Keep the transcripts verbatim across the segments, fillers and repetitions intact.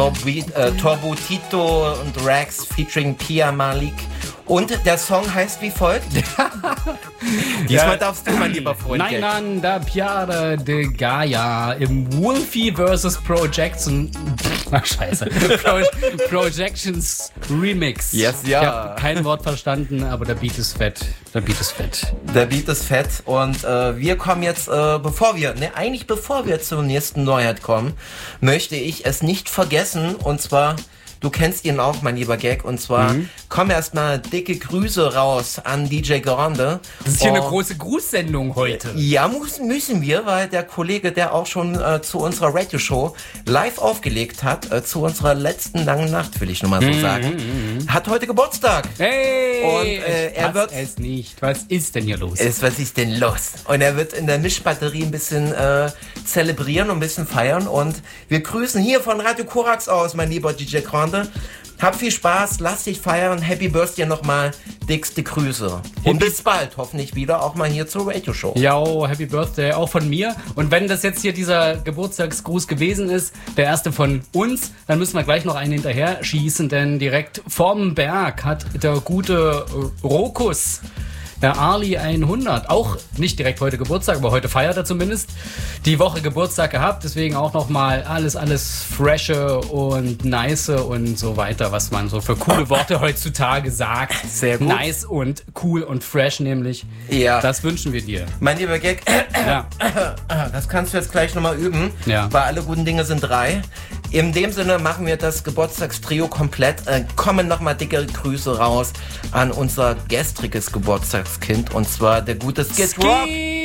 Äh, Turbo Tito und Rax featuring Pia Malik. Und der Song heißt wie folgt. Diesmal ja. darfst du, mein lieber Freund. Nein, nein, da Piara de Gaia im Wolfie versus. Projections. Ach, scheiße. Pro, Projections Remix. Yes, ja. Ich habe kein Wort verstanden, aber der Beat ist fett. Der Beat ist fett. Der Beat ist fett. Und äh, wir kommen jetzt, äh, bevor wir, ne, eigentlich bevor wir zur nächsten Neuheit kommen, möchte ich es nicht vergessen. Und zwar. Du kennst ihn auch, mein lieber Gag. Und zwar mhm. kommen erstmal dicke Grüße raus an D J Grande. Das ist hier oh, eine große Grußsendung heute. Ja, müssen, müssen wir, weil der Kollege, der auch schon äh, zu unserer Radioshow live aufgelegt hat, äh, zu unserer letzten langen Nacht, will ich nur mal so mhm, sagen, mhm. hat heute Geburtstag. Hey! Und äh, er wird es nicht. Was ist denn hier los? Ist, was ist denn los? Und er wird in der Mischbatterie ein bisschen äh, zelebrieren und ein bisschen feiern. Und wir grüßen hier von Radio Korax aus, mein lieber D J Grande. Hab viel Spaß, lass dich feiern. Happy Birthday nochmal, dickste Grüße. Und bis bald, hoffentlich wieder auch mal hier zur Radio-Show. Ja, Happy Birthday auch von mir. Und wenn das jetzt hier dieser Geburtstagsgruß gewesen ist, der erste von uns, dann müssen wir gleich noch einen hinterher schießen, denn direkt vorm Berg hat der gute Rokus, der Ali hundert, auch nicht direkt heute Geburtstag, aber heute feiert er zumindest, die Woche Geburtstag gehabt. Deswegen auch nochmal alles, alles Freshe und Nice und so weiter, was man so für coole Worte heutzutage sagt. Sehr gut. Nice und cool und fresh nämlich. Ja. Das wünschen wir dir. Mein lieber Gag, ja. das kannst du jetzt gleich nochmal üben, ja. weil alle guten Dinge sind drei. In dem Sinne machen wir das Geburtstagstrio komplett. Äh, kommen nochmal dicke Grüße raus an unser gestriges Geburtstagskind. Und zwar der gute Skid Rock.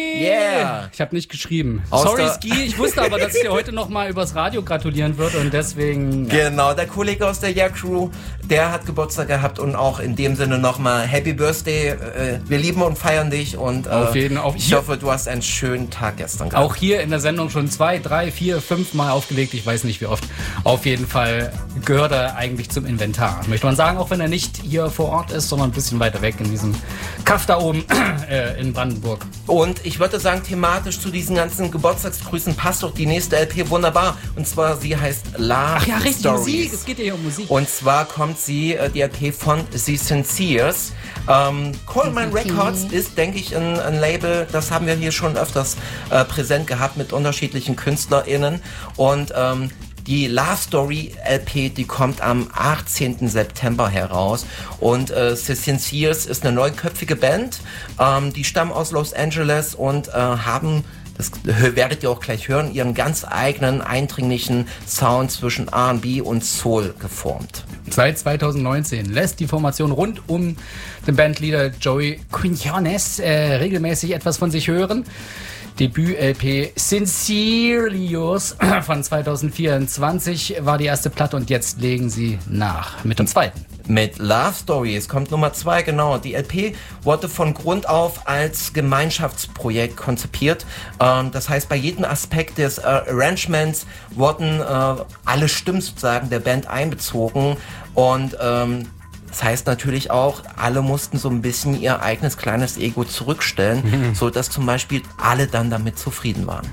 Yeah! Ich habe nicht geschrieben. Aus Sorry, Ski. Ich wusste aber, dass ich dir heute nochmal übers Radio gratulieren würde und deswegen... Ja. Genau, der Kollege aus der Yeah Crew, der hat Geburtstag gehabt und auch in dem Sinne nochmal Happy Birthday. Äh, wir lieben und feiern dich und äh, auf jeden, auf ich hoffe, du hast einen schönen Tag gestern gehabt. Auch hier in der Sendung schon zwei, drei, vier, fünf Mal aufgelegt. Ich weiß nicht, wie oft. Auf jeden Fall gehört er eigentlich zum Inventar. Möchte man sagen, auch wenn er nicht hier vor Ort ist, sondern ein bisschen weiter weg in diesem Kaff da oben äh, in Brandenburg. Und ich würde sagen, thematisch zu diesen ganzen Geburtstagsgrüßen passt doch die nächste L P wunderbar. Und zwar, sie heißt Love Ach ja, richtig, Stories. Musik. Es geht ja hier um Musik. Und zwar kommt sie, die L P von The Sinceres. Ähm, Coleman okay. Records ist, denke ich, ein, ein Label, das haben wir hier schon öfters äh, präsent gehabt mit unterschiedlichen KünstlerInnen. Und ähm, die Love Story L P, die kommt am achtzehnten September heraus. Und äh, The Sinceres ist eine neunköpfige Band. Ähm, die stammen aus Los Angeles und äh, haben, das werdet ihr auch gleich hören, ihren ganz eigenen, eindringlichen Sound zwischen R and B und Soul geformt. Seit zweitausendneunzehn lässt die Formation rund um den Bandleader Joey Quinones äh, regelmäßig etwas von sich hören. Debüt-L P Sincerely Yours von zweitausendvierundzwanzig war die erste Platte und jetzt legen sie nach mit dem zweiten. Mit Love Stories kommt Nummer zwei, genau. Die L P wurde von Grund auf als Gemeinschaftsprojekt konzipiert. Ähm, das heißt, bei jedem Aspekt des äh, Arrangements wurden äh, alle Stimmen sozusagen der Band einbezogen und ähm, das heißt natürlich auch, alle mussten so ein bisschen ihr eigenes kleines Ego zurückstellen, mhm. so dass zum Beispiel alle dann damit zufrieden waren.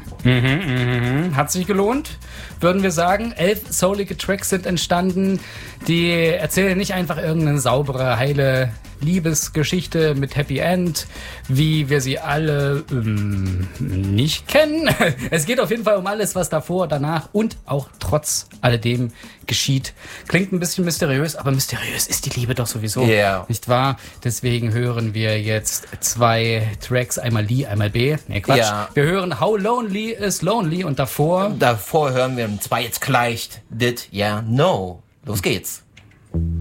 Mhm, mh. Hat sich gelohnt, würden wir sagen. Elf soulige Tracks sind entstanden, die erzählen nicht einfach irgendeine saubere, heile Liebesgeschichte mit Happy End, wie wir sie alle ähm, nicht kennen. Es geht auf jeden Fall um alles, was davor, danach und auch trotz alledem geschieht. Klingt ein bisschen mysteriös, aber mysteriös ist die Liebe doch sowieso, yeah. nicht wahr? Deswegen hören wir jetzt zwei Tracks, einmal Lee, einmal B. Nee, Quatsch. Yeah. Wir hören How Lonely is Lonely und davor... Davor hören wir zwar jetzt gleich Did, Yeah, No. Los geht's.